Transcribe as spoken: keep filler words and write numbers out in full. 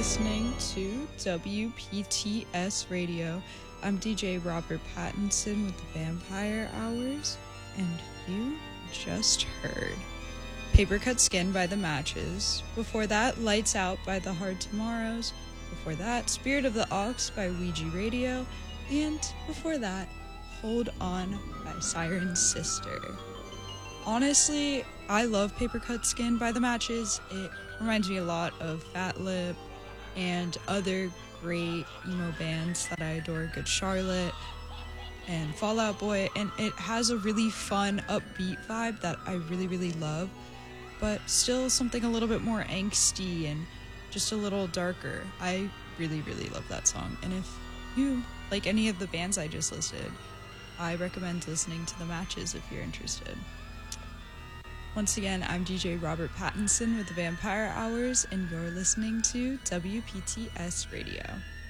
listening to W P T S Radio. I'm D J Robert Pattinson with the Vampire Hours, and you just heard Paper Cut Skin by The Matches. Before that, Lights Out by The Hard Tomorrows. Before that, Spirit of the Ox by Ouija Radio. And before that, Hold On by Siren Sister. Honestly, I love Paper Cut Skin by The Matches. It reminds me a lot of Fat Lip and other great emo bands that I adore. Good Charlotte and Fall Out Boy, and it has a really fun, upbeat vibe that I really, really love, but still something a little bit more angsty and just a little darker. I really, really love that song, and if you like any of the bands I just listed, I recommend listening to The Matches if you're interested. Once again, I'm D J Robert Pattinson with the Vampire Hours, and you're listening to W P T S Radio.